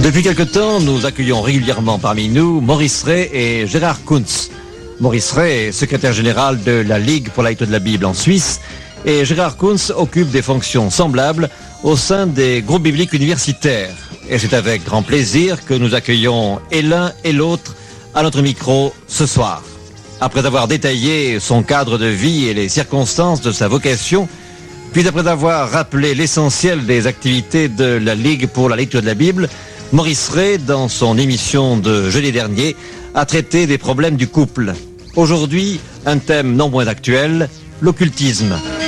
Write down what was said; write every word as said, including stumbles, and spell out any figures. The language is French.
Depuis quelque temps, nous accueillons régulièrement parmi nous Maurice Rey et Gérard Kunz. Maurice Rey est secrétaire général de la Ligue pour la lecture de la Bible en Suisse et Gérard Kunz occupe des fonctions semblables au sein des groupes bibliques universitaires. Et c'est avec grand plaisir que nous accueillons et l'un et l'autre à notre micro ce soir. Après avoir détaillé son cadre de vie et les circonstances de sa vocation, puis après avoir rappelé l'essentiel des activités de la Ligue pour la lecture de la Bible, Maurice Rey, dans son émission de jeudi dernier, a traité des problèmes du couple. Aujourd'hui, un thème non moins actuel, l'occultisme.